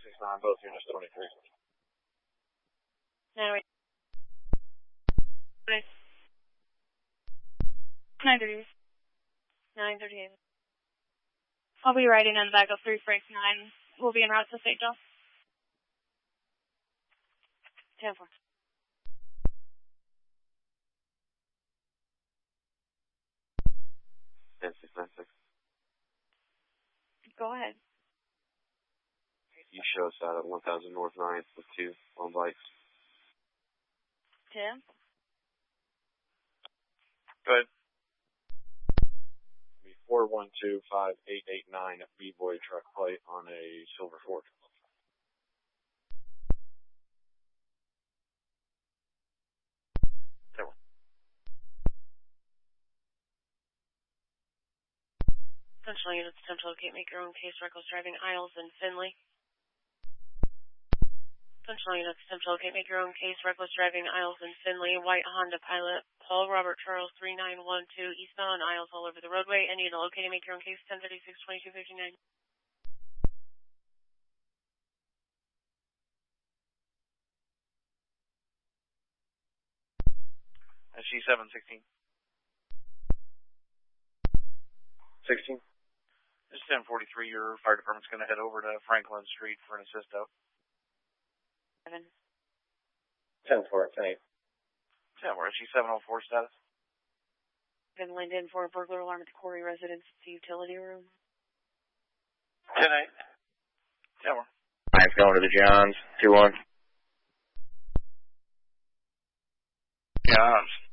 669, both units 23. 938. 938. I'll be riding on the back of 3 Frank 9. We'll be en route to St. John. 10-4. Go ahead. You show us out at 1000 North 9th with 2 on bikes. Tim? Go ahead. 4125-889 B-Boy truck plate on a silver Ford. Central units attempt to locate, make your own case, reckless driving, Isles and Finley. Central units attempt to locate, make your own case, reckless driving, Isles and Finley, white Honda Pilot, Paul Robert Charles 3912, eastbound, Isles all over the roadway, and you to locate and make your own case, 1036-2259. SG716. 16. This is 1043. Your fire department's going to head over to Franklin Street for an assist-out. 7. 10-4, 10-8. 10-4. SG704 status. Been lined in for a burglar alarm at the Corey residence, the utility room. 10-8. 10-4. Nice going to the Johns. 2-1. Johns.